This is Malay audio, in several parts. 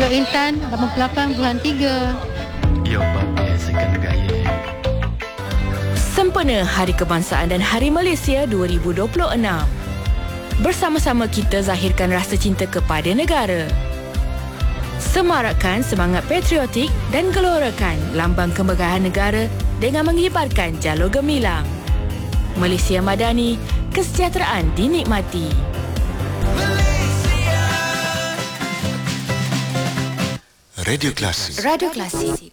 Teluk Intan 88.3. Yo babe, sekan gaya. Sempena Hari Kebangsaan dan Hari Malaysia 2026. Bersama-sama kita zahirkan rasa cinta kepada negara. Semarakkan semangat patriotik dan gelorakan lambang kemegahan negara dengan mengibarkan jalur gemilang. Malaysia Madani, kesejahteraan dinikmati. Radio Klasik. Radio Klasik.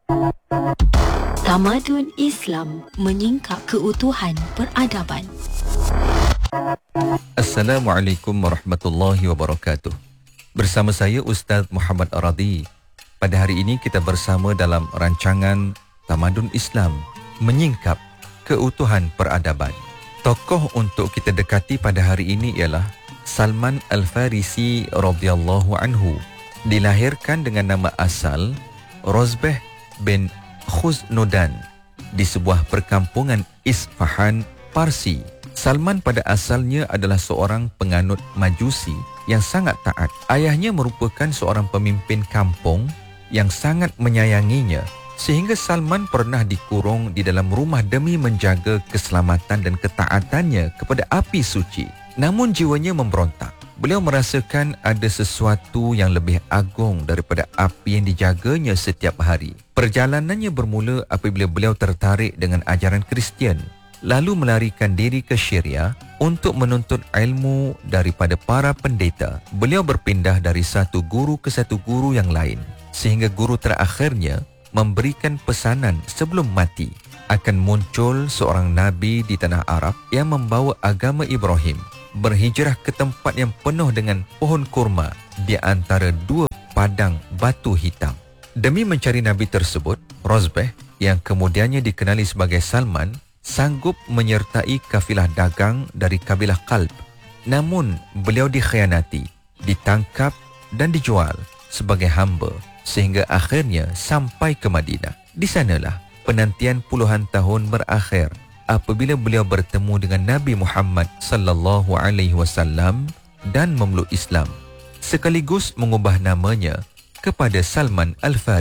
Tamadun Islam menyingkap keutuhan peradaban. Assalamualaikum warahmatullahi wabarakatuh. Bersama saya Ustaz Muhammad Aradi. Pada hari ini kita bersama dalam rancangan Tamadun Islam menyingkap keutuhan peradaban. Tokoh untuk kita dekati pada hari ini ialah Salman Al-Farisi radhiyallahu anhu. Dilahirkan dengan nama asal Rozbeh bin Khuznodan di sebuah perkampungan Isfahan, Parsi. Salman pada asalnya adalah seorang penganut Majusi yang sangat taat. Ayahnya merupakan seorang pemimpin kampung yang sangat menyayanginya, sehingga Salman pernah dikurung di dalam rumah demi menjaga keselamatan dan ketaatannya kepada api suci. Namun jiwanya memberontak. Beliau merasakan ada sesuatu yang lebih agung daripada api yang dijaganya setiap hari. Perjalanannya bermula apabila beliau tertarik dengan ajaran Kristian, lalu melarikan diri ke Syria untuk menuntut ilmu daripada para pendeta. Beliau berpindah dari satu guru ke satu guru yang lain, sehingga guru terakhirnya memberikan pesanan sebelum mati akan muncul seorang nabi di tanah Arab yang membawa agama Ibrahim, berhijrah ke tempat yang penuh dengan pohon kurma di antara dua padang batu hitam. Demi mencari nabi tersebut, Rozbeh yang kemudiannya dikenali sebagai Salman sanggup menyertai kafilah dagang dari kabilah Qalb. Namun beliau dikhianati, ditangkap dan dijual sebagai hamba sehingga akhirnya sampai ke Madinah. Di sanalah penantian puluhan tahun berakhir apabila beliau bertemu dengan Nabi Muhammad sallallahu alaihi wasallam dan memeluk Islam, sekaligus mengubah namanya kepada Salman Al-Farisi.